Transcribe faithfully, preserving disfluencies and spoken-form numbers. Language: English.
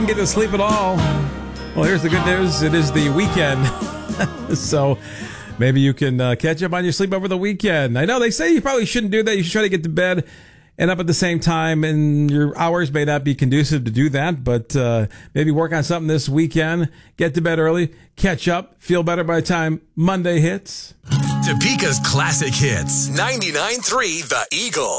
Get to sleep at all. Well, here's the good news. It is the weekend. So maybe you can uh, catch up on your sleep over the weekend. I know they say you probably shouldn't do that. You should try to get to bed and up at the same time, and your hours may not be conducive to do that, but uh, maybe work on something this weekend. Get to bed early, catch up, feel better by the time Monday hits. Topeka's classic hits. ninety-nine point three The Eagle.